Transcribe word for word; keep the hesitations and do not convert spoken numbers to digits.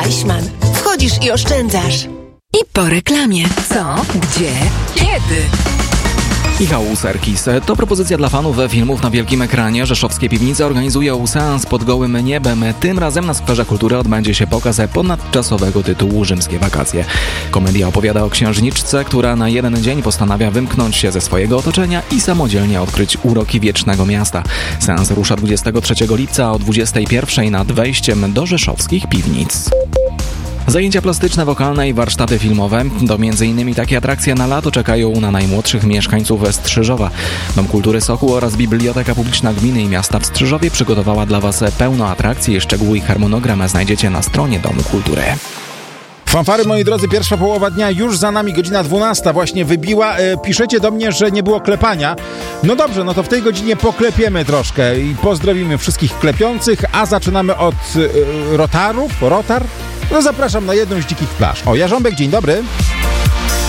Deichmann. Wchodzisz i oszczędzasz. I po reklamie. Co? Gdzie? Kiedy? Michał Serkis. To propozycja dla fanów filmów na wielkim ekranie. Rzeszowskie Piwnice organizują seans pod gołym niebem. Tym razem na Skwerze Kultury odbędzie się pokaz ponadczasowego tytułu Rzymskie wakacje. Komedia opowiada o księżniczce, która na jeden dzień postanawia wymknąć się ze swojego otoczenia i samodzielnie odkryć uroki wiecznego miasta. Seans rusza dwudziestego trzeciego lipca o dwudziestej pierwszej nad wejściem do Rzeszowskich Piwnic. Zajęcia plastyczne, wokalne i warsztaty filmowe. To między innymi takie atrakcje na lato czekają na najmłodszych mieszkańców Strzyżowa. Dom Kultury Sokół oraz Biblioteka Publiczna Gminy i Miasta w Strzyżowie przygotowała dla Was pełno atrakcji. Szczegóły i harmonogram znajdziecie na stronie Domu Kultury. Fanfary, moi drodzy, pierwsza połowa dnia już za nami, godzina dwunasta właśnie wybiła. E, piszecie do mnie, że nie było klepania. No dobrze, no to w tej godzinie poklepiemy troszkę i pozdrowimy wszystkich klepiących, a zaczynamy od e, rotarów, rotar. No zapraszam na jedną z dzikich plaż. O, Jarząbek, dzień dobry.